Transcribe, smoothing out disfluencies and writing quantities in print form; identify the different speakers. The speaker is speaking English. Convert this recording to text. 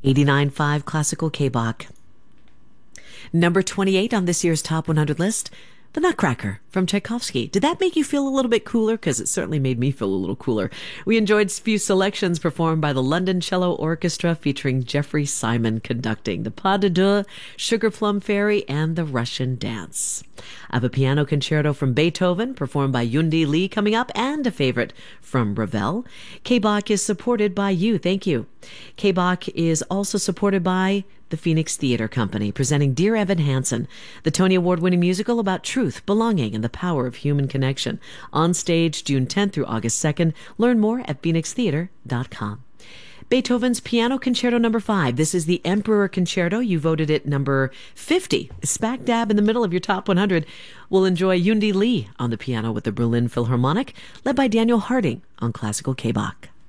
Speaker 1: 89.5 Classical K-Bach. Number 28 on this year's Top 100 list, The Nutcracker from Tchaikovsky. Did that make you feel a little bit cooler? Because it certainly made me feel a little cooler. We enjoyed a few selections performed by the London Cello Orchestra featuring Jeffrey Simon conducting the Pas de Deux, Sugar Plum Fairy, and the Russian Dance. I have a piano concerto from Beethoven performed by Yundi Lee coming up, and a favorite from Ravel. K-Bach is supported by you. Thank you. K-Bach is also supported by the Phoenix Theater Company, presenting Dear Evan Hansen, the Tony Award-winning musical about truth, belonging, and the power of human connection. On stage June 10th through August 2nd. Learn more at phoenixtheater.com. Beethoven's Piano Concerto No. 5. This is the Emperor Concerto. You voted it number 50. Smack dab in the middle of your top 100. We'll enjoy Yundi Lee on the piano with the Berlin Philharmonic, led by Daniel Harding on Classical K-Bach.